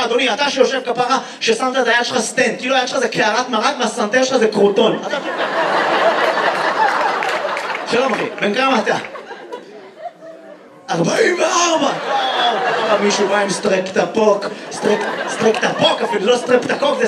בבקשה, אדוני, אתה שיושב כפרה, ששמת את היד שלך סטנד, כאילו היד שלך זה קערת מרק, והסנטר שלך זה קרוטון. שלום אחי, בן כמה אתה? 44! מישהו בא עם סטרקטפוק, סטרקטפוק אפילו, לא סטרפטקוק, זה